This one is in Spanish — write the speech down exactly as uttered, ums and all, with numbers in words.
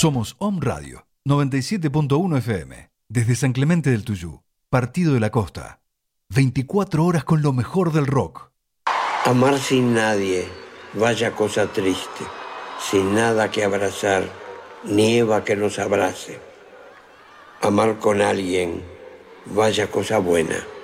Somos Om Radio, noventa y siete punto uno F M, desde San Clemente del Tuyú, Partido de la Costa. veinticuatro horas con lo mejor del rock. Amar sin nadie, vaya cosa triste, sin nada que abrazar, nieva que nos abrace. Amar con alguien, vaya cosa buena.